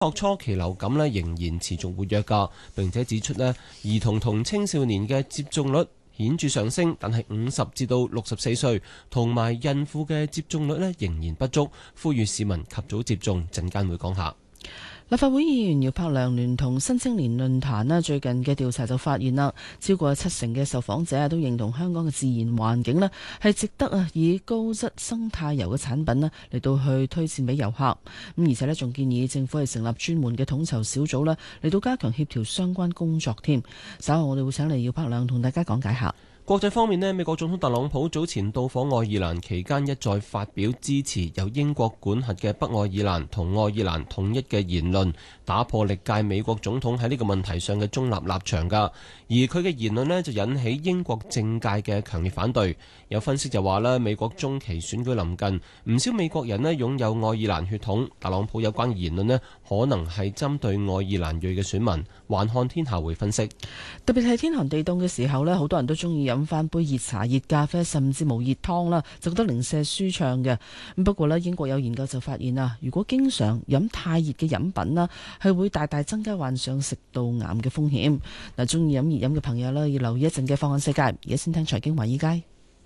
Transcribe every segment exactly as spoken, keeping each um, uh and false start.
學初期流感咧仍然持續活躍㗎，並且指出咧兒童同青少年嘅接種率顯著上升，但係五十至到六十四歲同埋孕婦嘅接種率咧仍然不足，呼籲市民及早接種。陣間會講下。 立法會議員姚柏良聯同新青年論壇咧最近嘅調查就發現啦，超過七成嘅受訪者啊都認同香港嘅自然環境咧係值得啊以高質生態遊嘅產品咧嚟到去推薦俾遊客。咁而且咧仲建議政府係成立專門嘅統籌小組啦，嚟到加強協調相關工作添。稍後我哋會請嚟姚柏良同大家講解下。 國際方面咧，美國總統特朗普早前到訪愛爾蘭期間一再發表支持由英國管轄嘅北愛爾蘭同愛爾蘭統一嘅言論，打破歷屆美國總統喺呢個問題上嘅中立立場㗎。而佢嘅言論咧就引起英國政界嘅強烈反對。有分析就話咧，美國中期選舉臨近，唔少美國人咧擁有愛爾蘭血統，特朗普有關嘅言論咧可能係針對愛爾蘭裔嘅選民。環看天下會分析， 特別係天寒地凍嘅時候咧，好多人都中意飲翻杯熱茶、熱咖啡，甚至冇熱湯啦，就覺得零舍舒暢嘅。咁不過咧，英國有研究就發現啊，如果經常飲太熱嘅飲品啦，係會大大增加患上食道癌嘅風險。嗱，中意飲熱飲嘅朋友咧，要留意一陣嘅放眼世界。而家先聽財經華爾街。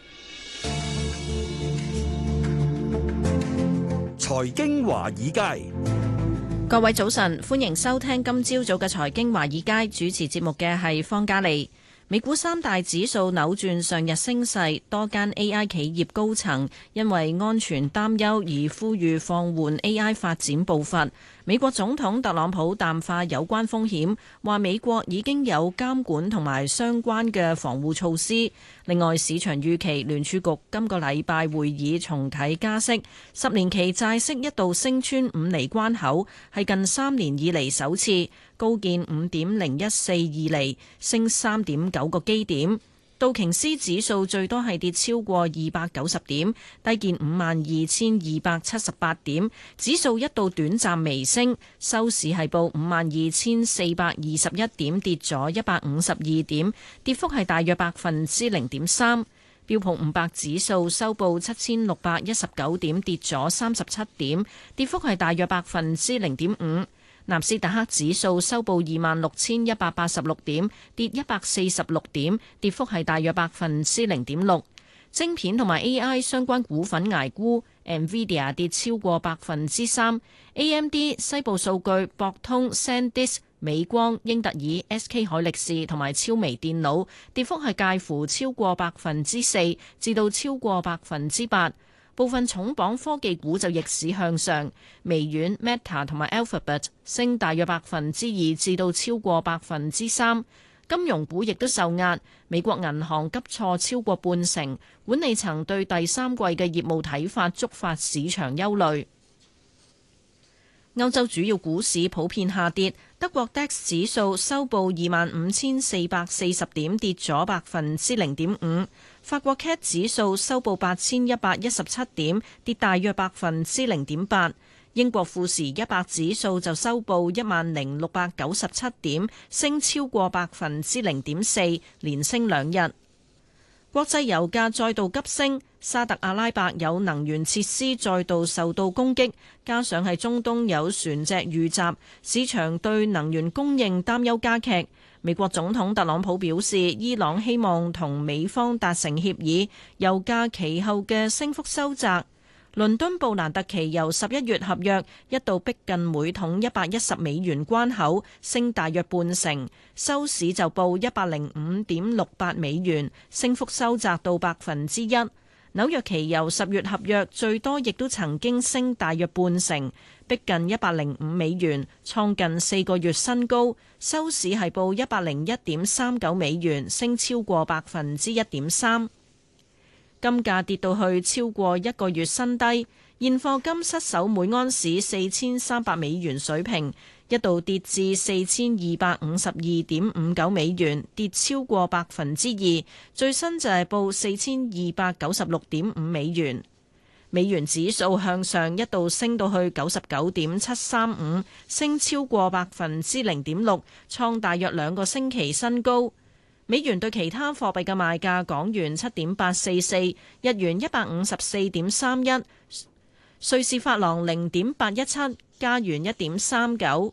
財經華爾街。 各位早晨，歡迎收聽今朝早嘅財經華爾街，主持節目嘅係方嘉利。美股三大指數扭轉上日升勢，多間 A I 企業高層因為安全擔憂而呼籲放緩 A I 發展步伐。美國總統特朗普淡化有關風險，話美國已經有監管同埋相關嘅防護措施。另外，市場預期聯儲局今個禮拜會議重啟加息，十年期債息一度升穿五厘關口，係近三年以嚟首次，高見五點零一四二厘，升三點九個基點。道瓊斯指數最多係跌超過二百九十點，低見五萬二千二百七十八點，指數一度短暫微升，收市係報五萬二千四百二十一點，跌咗一百五十二點，跌幅係大約百分之零點三。標普五百指數收報七千六百一十九點，跌咗三十七點，跌幅係大約百分之零點五。納斯達克指數收報二萬六千一百八十六點，跌一百四十六點，跌幅係大約百分之零點六。晶片同埋 A I 相關股份捱沽 ，Nvidia 跌超過百分之三 ，A M D、西部數據、博通、SanDisk、美光、英特爾、S K 海力士同埋超微電腦跌幅係介乎超過百分之四至到超過百分之八。部分重磅科技股就逆市向上，微軟、Meta 同埋 Alphabet 升大約百分之二至到超過百分之三。金融股亦都受壓，美國銀行急挫超過半成，管理層對第三季嘅業務睇法觸發市場憂慮。歐洲主要股市普遍下跌，德國 D A X 指數收報二萬五千四百四十點，跌咗百分之零點五。法國 C A C 指數收報八千一百一十七點，跌大約百分之零點八。英國富時一百指數就收報一萬零六百九十七點，升超過百分之零點四，連升兩日。國際油價再度急升，沙特阿拉伯有能源設施再度受到攻擊，加上係中東有船隻遇襲，市場對能源供應擔憂加劇。美國總統特朗普表示，伊朗希望同美方達成協議，油價其後嘅升幅收窄。倫敦布蘭特期油十一月合約一度逼近每桶一百一十美元關口，升大約半成，收市就報一百零五點六八美元，升幅收窄到百分之一。紐約期油十月合約最多亦都曾經升大約半成，逼近一百零五美元，創近四個月新高，收市係報一百零一點三九美元，升超過百分之一點三。金價跌到去超過一個月新低，現貨金失守每安士四千三百美元水平，一度跌至四千二百五十二點五九美元，跌超過百分之二。最新就係報四千二百九十六點五美元。美元指數向上一度升到去九十九點七三五，升超過百分之零點六，創大約兩個星期新高。美元對其他貨幣嘅賣價：港元七點八四四，日元一百五十四點三一，瑞士法郎零點八一七， 加元一點三九，